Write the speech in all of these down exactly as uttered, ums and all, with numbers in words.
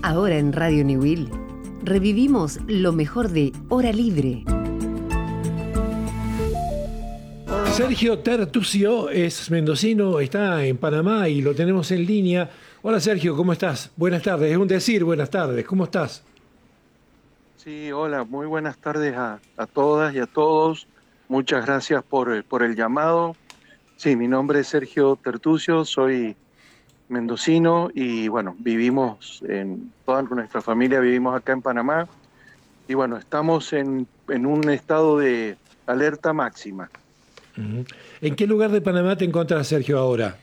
Ahora en Radio Newell revivimos lo mejor de Hora Libre. Sergio Tertucio es mendocino, está en Panamá y lo tenemos en línea. Hola Sergio, ¿cómo estás? Buenas tardes, es un decir buenas tardes, ¿cómo estás? Sí, hola, muy buenas tardes a, a todas y a todos. Muchas gracias por, por el llamado. Sí, mi nombre es Sergio Tertucio, soy mendocino y bueno, vivimos en toda nuestra familia, vivimos acá en Panamá y bueno, estamos en, en un estado de alerta máxima. Uh-huh. ¿En qué lugar de Panamá te encuentras, Sergio, ahora?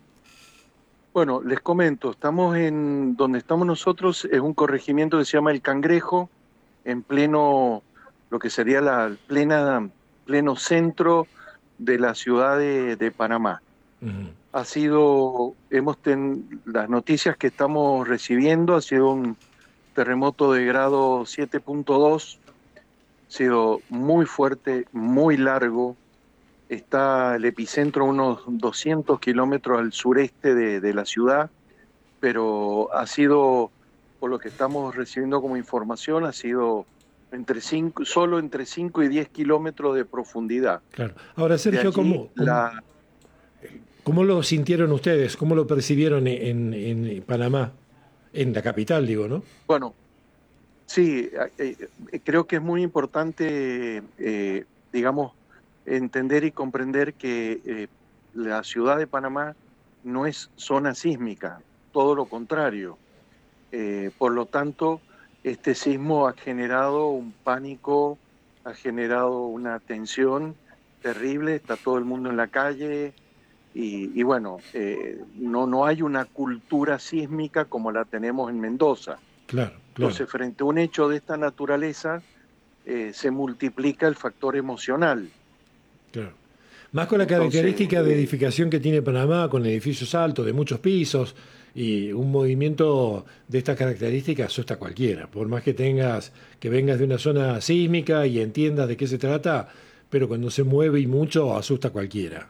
Bueno, les comento, estamos en donde estamos nosotros, es un corregimiento que se llama El Cangrejo, en pleno, lo que sería la plena, pleno centro de la ciudad de, de Panamá. Uh-huh. Ha sido, hemos ten, las noticias que estamos recibiendo, ha sido un terremoto de grado siete punto dos, ha sido muy fuerte, muy largo. Está el epicentro a unos doscientos kilómetros al sureste de, de la ciudad, pero ha sido, por lo que estamos recibiendo como información, ha sido entre cinco, solo entre cinco y diez kilómetros de profundidad. Claro. Ahora, Sergio, ¿cómo, la... ¿cómo lo sintieron ustedes? ¿Cómo lo percibieron en, en Panamá? En la capital, digo, ¿no? Bueno, sí, eh, creo que es muy importante, eh, digamos, entender y comprender que eh, la ciudad de Panamá no es zona sísmica, todo lo contrario. Eh, por lo tanto, este sismo ha generado un pánico, ha generado una tensión terrible, está todo el mundo en la calle y, y bueno, eh, no, no hay una cultura sísmica como la tenemos en Mendoza. Claro, claro. Entonces, frente a un hecho de esta naturaleza, eh, se multiplica el factor emocional. Claro. Más con la Entonces, característica de eh, edificación que tiene Panamá, con edificios altos, de muchos pisos, y un movimiento de estas características asusta a cualquiera. Por más que tengas, que vengas de una zona sísmica y entiendas de qué se trata, pero cuando se mueve y mucho, asusta a cualquiera.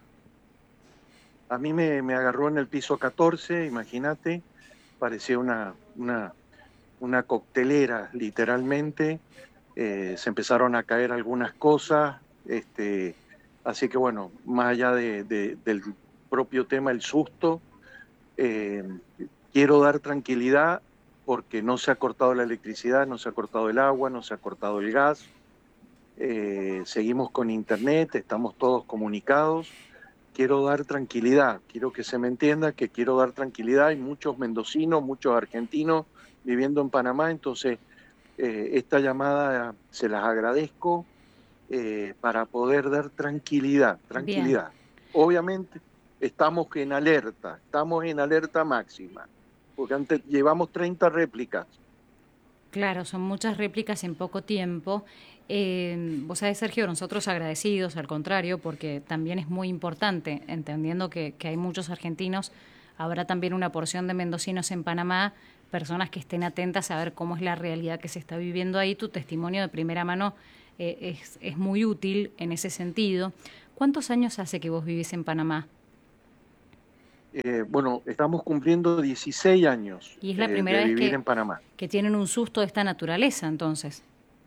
A mí me, me agarró en el piso catorce, imagínate, parecía una, una, una coctelera, literalmente. Eh, se empezaron a caer algunas cosas, este, así que bueno, más allá de, de, del propio tema, el susto, eh, quiero dar tranquilidad porque no se ha cortado la electricidad, no se ha cortado el agua, no se ha cortado el gas, eh, seguimos con internet, estamos todos comunicados. Quiero dar tranquilidad, quiero que se me entienda que quiero dar tranquilidad. Hay muchos mendocinos, muchos argentinos viviendo en Panamá, entonces eh, esta llamada se las agradezco eh, para poder dar tranquilidad, tranquilidad. Bien. Obviamente estamos en alerta, estamos en alerta máxima, porque antes llevamos treinta réplicas. Claro, son muchas réplicas en poco tiempo. Eh, vos sabés, Sergio, nosotros agradecidos, al contrario, porque también es muy importante, entendiendo que, que hay muchos argentinos, habrá también una porción de mendocinos en Panamá, personas que estén atentas a ver cómo es la realidad que se está viviendo ahí. Tu testimonio de primera mano eh, es, es muy útil en ese sentido. ¿Cuántos años hace que vos vivís en Panamá? Eh, bueno, estamos cumpliendo dieciséis años y es la eh, primera de vez vivir que, en Panamá. Que tienen un susto de esta naturaleza, entonces.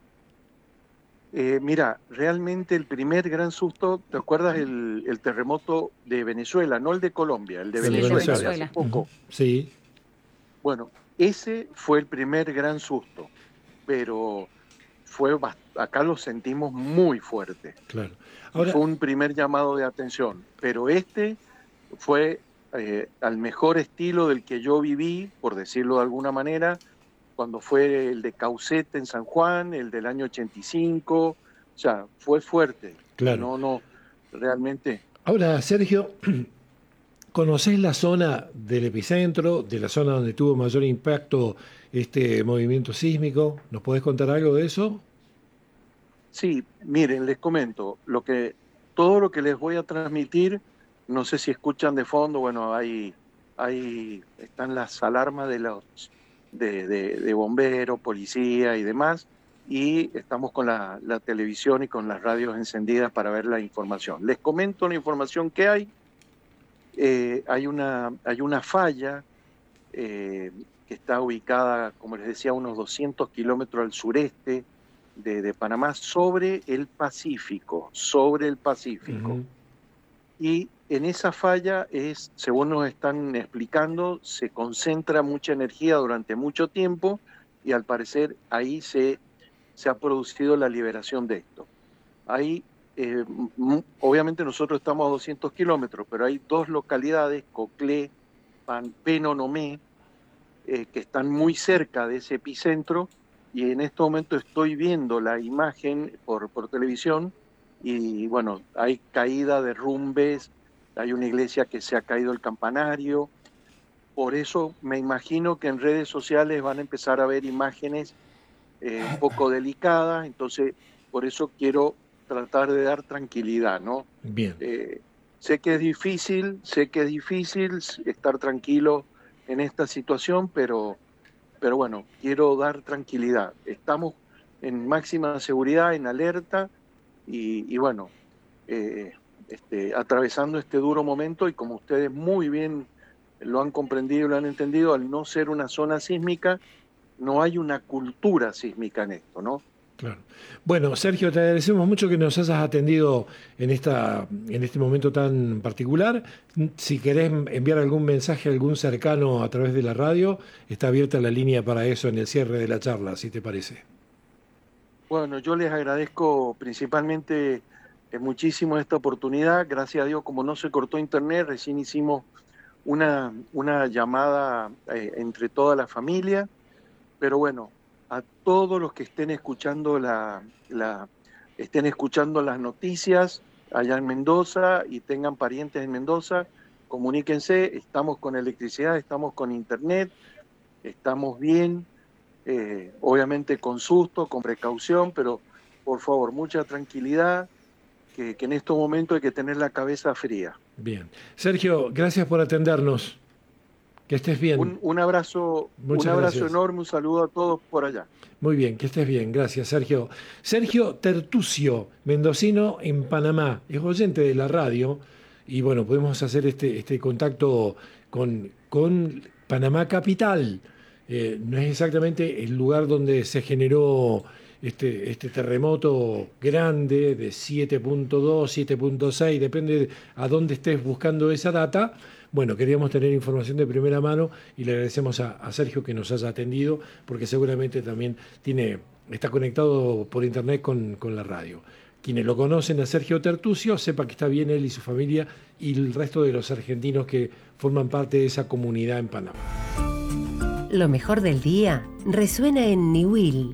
Eh, mira, realmente el primer gran susto, ¿te acuerdas el, el terremoto de Venezuela? No el de Colombia, el de sí, Venezuela, el de Venezuela, hace poco. Uh-huh. Sí. Bueno, ese fue el primer gran susto, pero fue acá lo sentimos muy fuerte. Claro. Ahora, fue un primer llamado de atención, pero este fue eh, al mejor estilo del que yo viví, por decirlo de alguna manera, cuando fue el de Caucete en San Juan, el del año ochenta y cinco, o sea, fue fuerte. Claro. No, no, realmente. Ahora, Sergio, ¿conocés la zona del epicentro, de la zona donde tuvo mayor impacto este movimiento sísmico? ¿Nos podés contar algo de eso? Sí, miren, les comento, lo que, todo lo que les voy a transmitir, no sé si escuchan de fondo, bueno, hay, hay, están las alarmas de los de, de, de bomberos, policía y demás, y estamos con la, la televisión y con las radios encendidas para ver la información. Les comento la información que hay. Eh, hay, una, hay una falla eh, que está ubicada, como les decía, a unos doscientos kilómetros al sureste de, de Panamá, sobre el Pacífico, sobre el Pacífico. Uh-huh. Y en esa falla es, según nos están explicando, se concentra mucha energía durante mucho tiempo y al parecer ahí se, se ha producido la liberación de esto. Ahí, eh, obviamente nosotros estamos a doscientos kilómetros, pero hay dos localidades, Coclé, Penonomé, eh, que están muy cerca de ese epicentro, y en este momento estoy viendo la imagen por, por televisión, y bueno, hay caída, derrumbes, hay una iglesia que se ha caído el campanario. Por eso me imagino que en redes sociales van a empezar a ver imágenes eh, un poco delicadas, entonces por eso quiero tratar de dar tranquilidad, ¿no? Bien. Eh, sé que es difícil, sé que es difícil estar tranquilo en esta situación, pero, pero bueno, quiero dar tranquilidad. Estamos en máxima seguridad, en alerta, y, y bueno, eh, este, atravesando este duro momento, y como ustedes muy bien lo han comprendido y lo han entendido, al no ser una zona sísmica, no hay una cultura sísmica en esto, ¿no? Claro. Bueno, Sergio, te agradecemos mucho que nos hayas atendido en, esta, en este momento tan particular. Si querés enviar algún mensaje a algún cercano a través de la radio, está abierta la línea para eso en el cierre de la charla, si te parece. Bueno, yo les agradezco principalmente eh, muchísimo esta oportunidad. Gracias a Dios, como no se cortó internet, recién hicimos una, una llamada eh, entre toda la familia, pero bueno, a todos los que estén escuchando la, la estén escuchando las noticias allá en Mendoza y tengan parientes en Mendoza, comuníquense. Estamos con electricidad, estamos con internet, estamos bien, eh, obviamente con susto, con precaución, pero por favor, mucha tranquilidad, que, que en estos momentos hay que tener la cabeza fría. Bien. Sergio, gracias por atendernos. Que estés bien. Un, un abrazo, Muchas un abrazo gracias. enorme, un saludo a todos por allá. Muy bien, que estés bien. Gracias, Sergio. Sergio Tertucio, mendocino en Panamá. Es oyente de la radio y bueno, podemos hacer este, este contacto con, con Panamá Capital. Eh, no es exactamente el lugar donde se generó este, este terremoto grande de siete punto dos, siete punto seis, depende a dónde estés buscando esa data. Bueno, queríamos tener información de primera mano y le agradecemos a, a Sergio que nos haya atendido, porque seguramente también tiene, está conectado por internet con, con la radio. Quienes lo conocen a Sergio Tertucio, sepa que está bien él y su familia y el resto de los argentinos que forman parte de esa comunidad en Panamá. Lo mejor del día resuena en Niwil.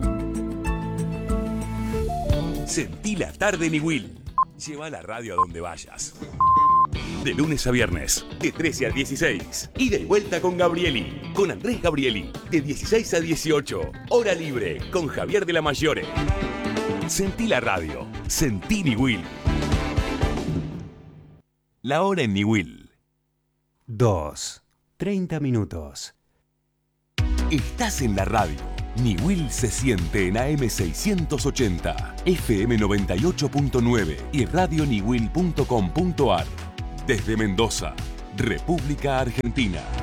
Sentí la tarde Niwil. Lleva la radio a donde vayas. De lunes a viernes, de trece a dieciséis. Y de vuelta con Gabrieli, con Andrés Gabrieli, de dieciséis a dieciocho. Hora libre, con Javier de la Mayore. Sentí la radio, sentí Niwil. La hora en Niwil. Dos, treinta minutos. Estás en la radio. Niwil se siente en A M seiscientos ochenta, F M noventa y ocho punto nueve y radio niwil punto com punto a r. Desde Mendoza, República Argentina.